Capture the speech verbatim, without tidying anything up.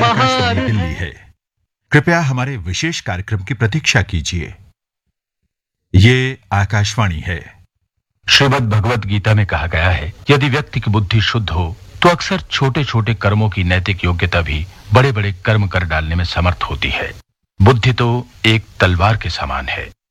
आकाशवाणी दिल्ली है। कृपया हमारे विशेष कार्यक्रम की प्रतीक्षा कीजिए। ये आकाशवाणी है। श्रीमद् भगवत गीता में कहा गया है, यदि व्यक्ति की बुद्धि शुद्ध हो तो अक्सर छोटे छोटे कर्मों की नैतिक योग्यता भी बड़े बड़े कर्म कर डालने में समर्थ होती है। बुद्धि तो एक तलवार के समान है।